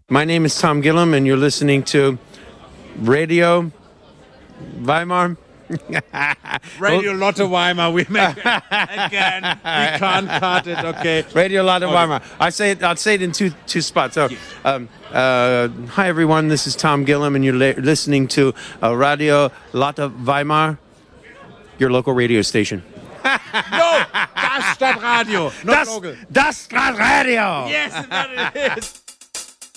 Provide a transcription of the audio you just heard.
My name is Tom Gillum, and you're listening to Radio Weimar. Radio Lotte Weimar. We make it again. We can't cut it. Okay. Radio Lotte Weimar. I'll say it in two spots. So, hi everyone. This is Tom Gillum, and you're listening to Radio Lotte Weimar, your local radio station. No, das Stadtradio. Not local. Das Stadtradio. Yes, that it is.